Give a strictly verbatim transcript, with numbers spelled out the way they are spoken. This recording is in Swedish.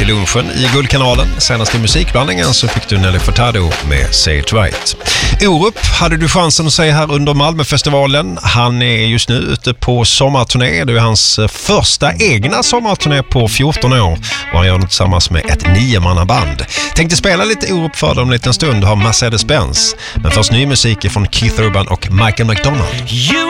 till lunchen i Guldkanalen. Senast i musikblandningen så fick du Nelly Furtado med Say It Right. Orup hade du chansen att säga här under Malmöfestivalen. Han är just nu ute på sommarturné. Det är hans första egna sommarturné på fjorton år. Och han gör det tillsammans med ett niomannaband. Tänkte spela lite Orup för dem en liten stund och ha Mercedes-Benz. Men först ny musik från Keith Urban och Michael McDonald. You